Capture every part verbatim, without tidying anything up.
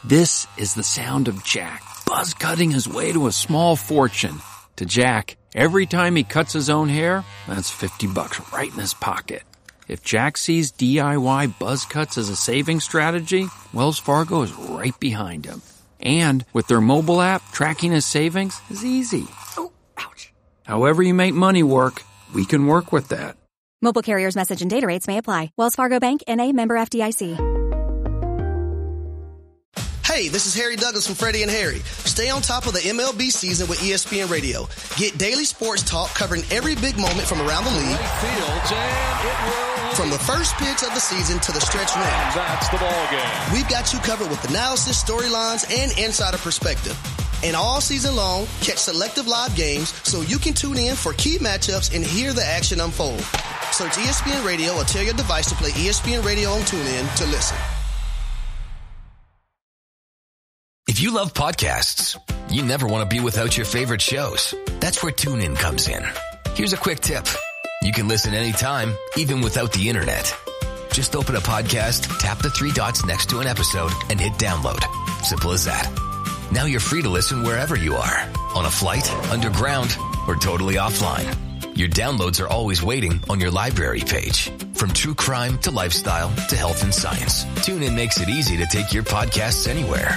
This is the sound of Jack, buzz cutting his way to a small fortune. To Jack, every time he cuts his own hair, that's fifty bucks right in his pocket. If Jack sees D I Y buzz cuts as a saving strategy, Wells Fargo is right behind him. And with their mobile app, tracking his savings is easy. Oh, ouch. However you make money work, we can work with that. Mobile carriers' message and data rates may apply. Wells Fargo Bank, N A, member F D I C. Hey, this is Harry Douglas from Freddie and Harry. Stay on top of the M L B season with E S P N Radio. Get daily sports talk covering every big moment from around the league. Fields, and it will... From the first pitch of the season to the stretch run. That's the ball game. We've got you covered with analysis, storylines, and insider perspective. And all season long, catch selective live games so you can tune in for key matchups and hear the action unfold. Search E S P N Radio or tell your device to play E S P N Radio on TuneIn to listen. If you love podcasts, you never want to be without your favorite shows. That's where TuneIn comes in. Here's a quick tip. You can listen anytime, even without the internet. Just open a podcast, tap the three dots next to an episode, and hit download. Simple as that. Now you're free to listen wherever you are. On a flight, underground, or totally offline. Your downloads are always waiting on your library page. From true crime to lifestyle to health and science, TuneIn makes it easy to take your podcasts anywhere.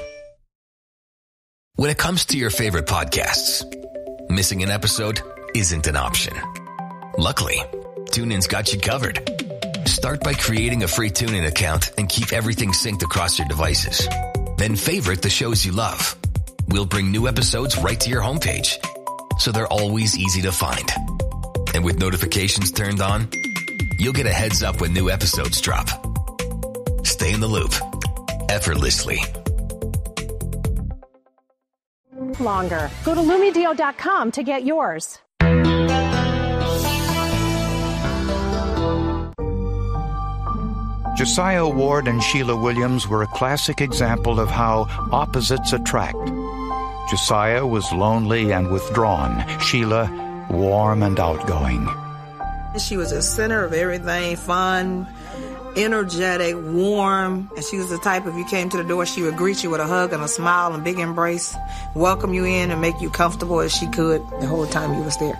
When it comes to your favorite podcasts, missing an episode isn't an option. Luckily, TuneIn's got you covered. Start by creating a free TuneIn account and keep everything synced across your devices. Then favorite the shows you love. We'll bring new episodes right to your homepage, so they're always easy to find. And with notifications turned on, you'll get a heads up when new episodes drop. Stay in the loop, effortlessly. Longer. Go to Lumedeal dot com to get yours. Josiah Ward and Sheila Williams were a classic example of how opposites attract. Josiah was lonely and withdrawn. Sheila, warm and outgoing. She was a center of everything, fun, energetic, warm, and she was the type, if you came to the door, she would greet you with a hug and a smile and a big embrace, welcome you in and make you comfortable as she could the whole time you was there.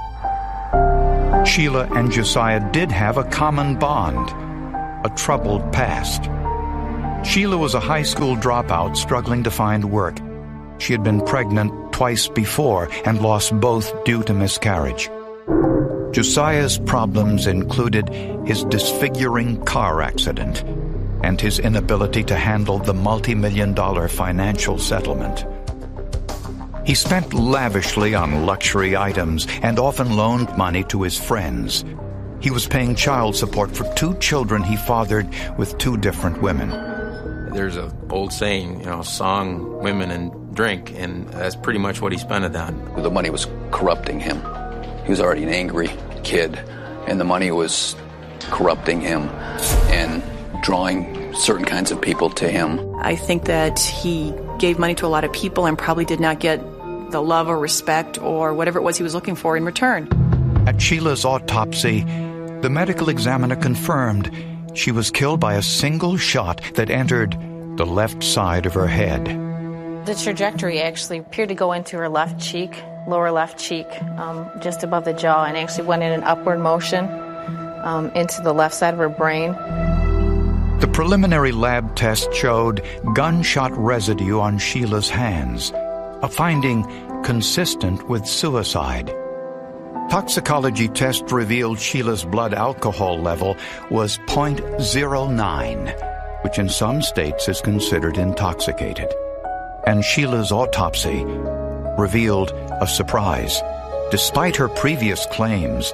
Sheila and Josiah did have a common bond, a troubled past. Sheila was a high school dropout struggling to find work. She had been pregnant twice before and lost both due to miscarriage. Josiah's problems included his disfiguring car accident and his inability to handle the multi-million dollar financial settlement. He spent lavishly on luxury items and often loaned money to his friends. He was paying child support for two children he fathered with two different women. There's an old saying, you know, song, women, and drink, and that's pretty much what he spent it on. The money was corrupting him. He was already an angry kid, and the money was corrupting him and drawing certain kinds of people to him. I think that he gave money to a lot of people and probably did not get the love or respect or whatever it was he was looking for in return. At Sheila's autopsy, the medical examiner confirmed she was killed by a single shot that entered the left side of her head. The trajectory actually appeared to go into her left cheek, lower left cheek, um, just above the jaw, and actually went in an upward motion um, into the left side of her brain. The preliminary lab test showed gunshot residue on Sheila's hands, a finding consistent with suicide. Toxicology test revealed Sheila's blood alcohol level was zero point zero nine, which in some states is considered intoxicated. And Sheila's autopsy revealed a surprise. Despite her previous claims,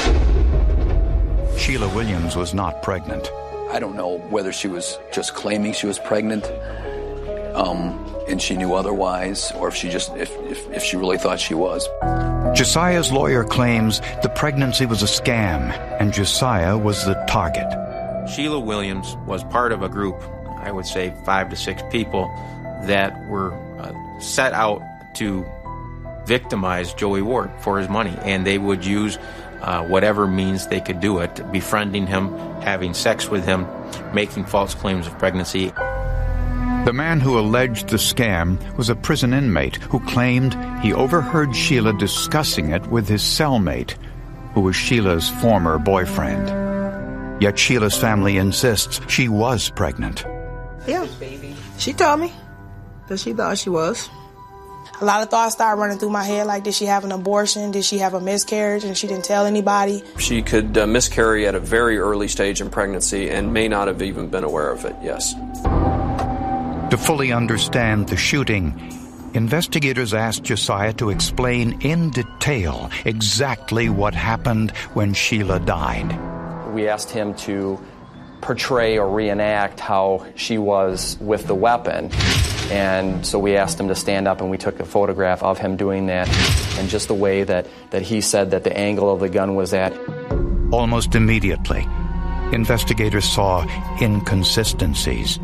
Sheila Williams was not pregnant. I don't know whether she was just claiming she was pregnant, um, and she knew otherwise, or if she just if, if, if she really thought she was. Josiah's lawyer claims the pregnancy was a scam, and Josiah was the target. Sheila Williams was part of a group, I would say five to six people, that were uh, set out to victimize Joey Ward for his money, and they would use uh, whatever means they could do it, befriending him, having sex with him, making false claims of pregnancy. The man who alleged the scam was a prison inmate who claimed he overheard Sheila discussing it with his cellmate, who was Sheila's former boyfriend. Yet Sheila's family insists she was pregnant. Yeah, she told me that she thought she was. A lot of thoughts started running through my head, like, did she have an abortion? Did she have a miscarriage and she didn't tell anybody? She could uh, miscarry at a very early stage in pregnancy and may not have even been aware of it, yes. To fully understand the shooting, investigators asked Josiah to explain in detail exactly what happened when Sheila died. We asked him to portray or reenact how she was with the weapon. And so we asked him to stand up, and we took a photograph of him doing that, and just the way that, that he said that the angle of the gun was at. Almost immediately, investigators saw inconsistencies.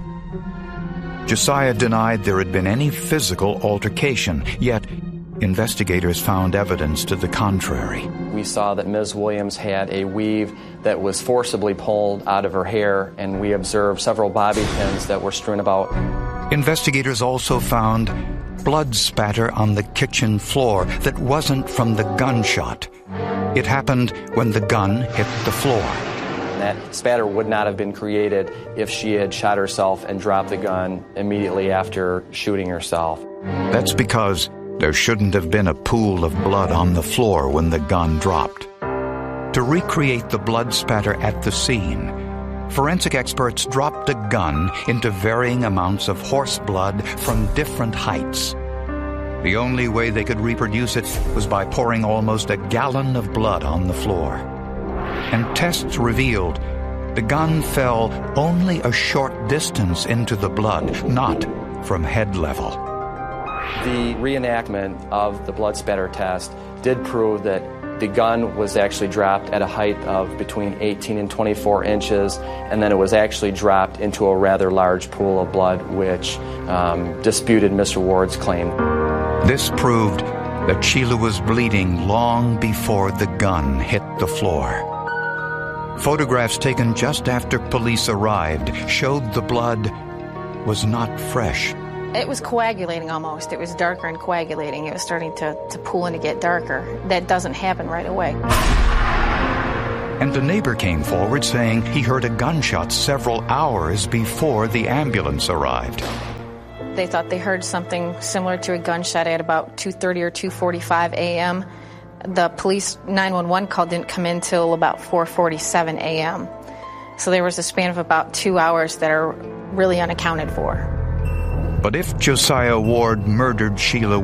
Josiah denied there had been any physical altercation, yet investigators found evidence to the contrary. We saw that Miz Williams had a weave that was forcibly pulled out of her hair, and we observed several bobby pins that were strewn about. Investigators also found blood spatter on the kitchen floor that wasn't from the gunshot. It happened when the gun hit the floor. That spatter would not have been created if she had shot herself and dropped the gun immediately after shooting herself. That's because there shouldn't have been a pool of blood on the floor when the gun dropped. To recreate the blood spatter at the scene, forensic experts dropped a gun into varying amounts of horse blood from different heights. The only way they could reproduce it was by pouring almost a gallon of blood on the floor. And tests revealed the gun fell only a short distance into the blood, not from head level. The reenactment of the blood spatter test did prove that the gun was actually dropped at a height of between eighteen and twenty-four inches, and then it was actually dropped into a rather large pool of blood, which um, disputed Mister Ward's claim. This proved that Sheila was bleeding long before the gun hit the floor. Photographs taken just after police arrived showed the blood was not fresh. It was coagulating almost. It was darker and coagulating. It was starting to, to pool and to get darker. That doesn't happen right away. And a neighbor came forward saying he heard a gunshot several hours before the ambulance arrived. They thought they heard something similar to a gunshot at about two thirty or two forty-five a.m. The police nine one one call didn't come in till about four forty-seven a.m. So there was a span of about two hours that are really unaccounted for. But if Josiah Ward murdered Sheila